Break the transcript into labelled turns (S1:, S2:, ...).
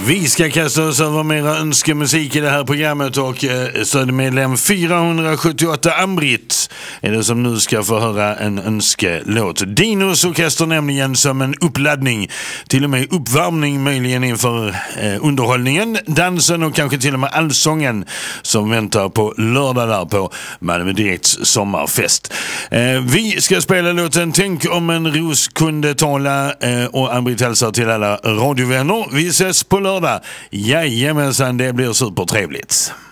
S1: Vi ska kasta oss över mera önskemusik i det här programmet och stödmedlem 478 Ambrit är det som nu ska få höra en önskelåt. Dinos orkester nämligen som en uppladdning, till och med uppvärmning möjligen inför underhållningen, dansen och kanske till och med allsången som väntar på lördag där på Malmö Direkts sommarfest. Vi ska spela låten Tänk om en ros kunde tala och Ambrit hälsar till alla radiovänner. Vi ses på lördag. Jajamensan, det blir supertrevligt.